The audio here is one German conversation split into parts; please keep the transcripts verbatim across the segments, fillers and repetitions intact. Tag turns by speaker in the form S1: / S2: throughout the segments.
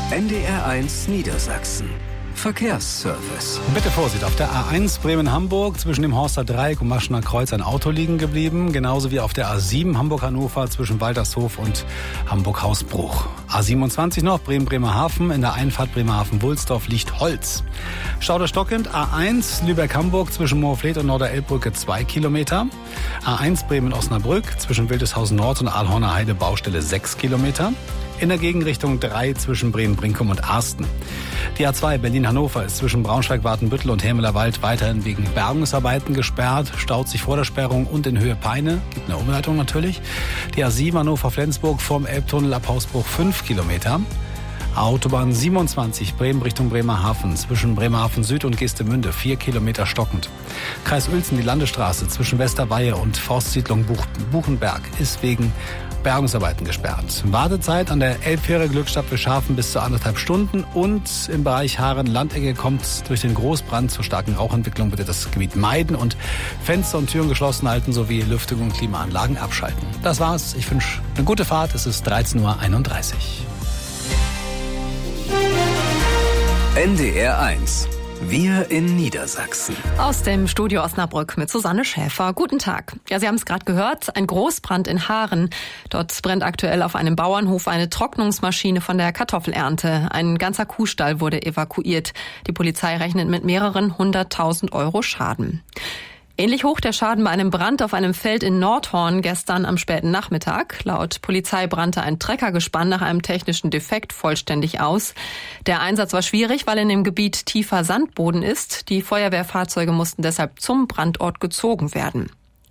S1: N D R eins Niedersachsen. Verkehrsservice.
S2: Bitte Vorsicht, auf der A eins Bremen-Hamburg zwischen dem Horster Dreieck und Maschener Kreuz ein Auto liegen geblieben. Genauso wie auf der A sieben Hamburg-Hannover zwischen Waltershof und Hamburg-Hausbruch. A siebenundzwanzig noch Bremen-Bremerhaven. In der Einfahrt Bremerhaven-Wulsdorf liegt Holz. Stau der Stockend A eins Lübeck-Hamburg zwischen Moorfleet und Norderelbbrücke zwei Kilometer. A eins Bremen-Osnabrück zwischen Wildeshausen Nord und Aalhorner Heide Baustelle sechs Kilometer. In der Gegenrichtung drei zwischen Bremen-Brinkum und Arsten. Die A zwei Berlin-Hannover ist zwischen Braunschweig-Watenbüttel und Hermelerwald weiterhin wegen Bergungsarbeiten gesperrt, staut sich vor der Sperrung und in Höhe Peine, gibt eine Umleitung natürlich. Die A sieben Hannover-Flensburg vom Elbtunnel ab Hausbruch fünf Kilometer. Autobahn siebenundzwanzig Bremen Richtung Bremerhaven zwischen Bremerhaven Süd und Geestemünde vier Kilometer stockend. Kreis Uelzen die Landesstraße zwischen Westerweihe und Forstsiedlung Buch- Buchenberg ist wegen Bergungsarbeiten gesperrt. Wartezeit an der Elbfähre Glückstadt Bischhafen bis zu anderthalb Stunden und im Bereich Haaren-Landecke kommt durch den Großbrand zur starken Rauchentwicklung. Bitte das Gebiet meiden und Fenster und Türen geschlossen halten sowie Lüftung und Klimaanlagen abschalten. Das war's. Ich wünsche eine gute Fahrt. Es ist dreizehn Uhr einunddreißig.
S1: N D R eins. Wir in Niedersachsen.
S3: Aus dem Studio Osnabrück mit Susanne Schäfer. Guten Tag. Ja, Sie haben es gerade gehört, ein Großbrand in Haaren. Dort brennt aktuell auf einem Bauernhof eine Trocknungsmaschine von der Kartoffelernte. Ein ganzer Kuhstall wurde evakuiert. Die Polizei rechnet mit mehreren hunderttausend Euro Schaden. Ähnlich hoch der Schaden bei einem Brand auf einem Feld in Nordhorn gestern am späten Nachmittag. Laut Polizei brannte ein Treckergespann nach einem technischen Defekt vollständig aus. Der Einsatz war schwierig, weil in dem Gebiet tiefer Sandboden ist. Die Feuerwehrfahrzeuge mussten deshalb zum Brandort gezogen werden.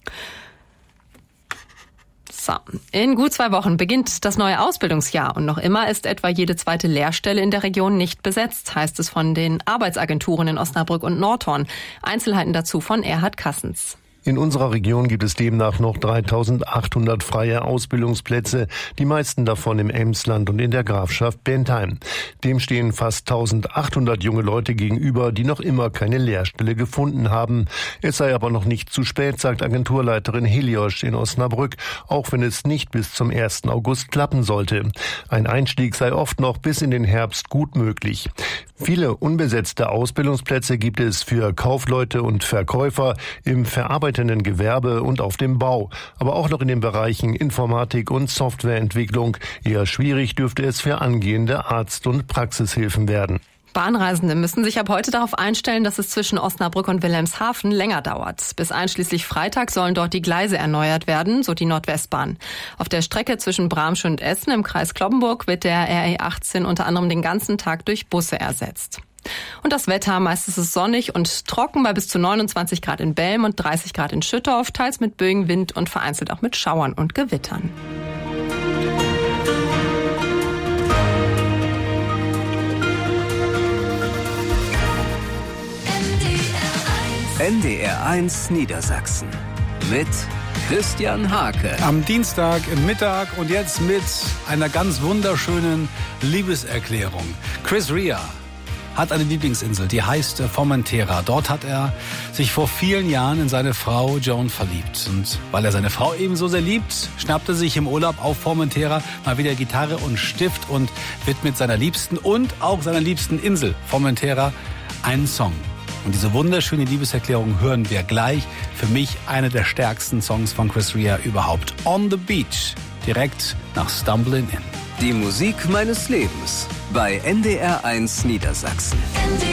S3: So. In gut zwei Wochen beginnt das neue Ausbildungsjahr und noch immer ist etwa jede zweite Lehrstelle in der Region nicht besetzt, heißt es von den Arbeitsagenturen in Osnabrück und Nordhorn. Einzelheiten dazu von Erhard Kassens.
S4: In unserer Region gibt es demnach noch dreitausendachthundert freie Ausbildungsplätze, die meisten davon im Emsland und in der Grafschaft Bentheim. Dem stehen fast eintausendachthundert junge Leute gegenüber, die noch immer keine Lehrstelle gefunden haben. Es sei aber noch nicht zu spät, sagt Agenturleiterin Heliosch in Osnabrück, auch wenn es nicht bis zum ersten August klappen sollte. Ein Einstieg sei oft noch bis in den Herbst gut möglich. Viele unbesetzte Ausbildungsplätze gibt es für Kaufleute und Verkäufer im verarbeitenden Gewerbe und auf dem Bau, aber auch noch in den Bereichen Informatik und Softwareentwicklung. Eher schwierig dürfte es für angehende Arzt- und Praxishilfen werden.
S3: Bahnreisende müssen sich ab heute darauf einstellen, dass es zwischen Osnabrück und Wilhelmshaven länger dauert. Bis einschließlich Freitag sollen dort die Gleise erneuert werden, so die Nordwestbahn. Auf der Strecke zwischen Bramsche und Essen im Kreis Cloppenburg wird der R E achtzehn unter anderem den ganzen Tag durch Busse ersetzt. Und das Wetter, meist ist es sonnig und trocken bei bis zu neunundzwanzig Grad in Belm und dreißig Grad in Schüttorf, teils mit böigem Wind und vereinzelt auch mit Schauern und Gewittern.
S1: N D R eins Niedersachsen mit Christian Hake.
S2: Am Dienstag im Mittag und jetzt mit einer ganz wunderschönen Liebeserklärung. Chris Rea hat eine Lieblingsinsel, die heißt Formentera. Dort hat er sich vor vielen Jahren in seine Frau Joan verliebt. Und weil er seine Frau ebenso sehr liebt, schnappt er sich im Urlaub auf Formentera mal wieder Gitarre und Stift und widmet seiner Liebsten und auch seiner liebsten Insel Formentera einen Song. Und diese wunderschöne Liebeserklärung hören wir gleich. Für mich einer der stärksten Songs von Chris Rea überhaupt. On the Beach, direkt nach Stumbling In.
S1: Die Musik meines Lebens bei N D R eins Niedersachsen.